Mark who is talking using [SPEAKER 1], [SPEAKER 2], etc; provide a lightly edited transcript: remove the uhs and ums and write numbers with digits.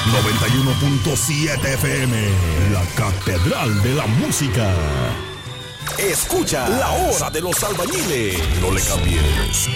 [SPEAKER 1] 91.7 FM, la catedral de la música. Escucha La Hora de los Albañiles. No le cambies.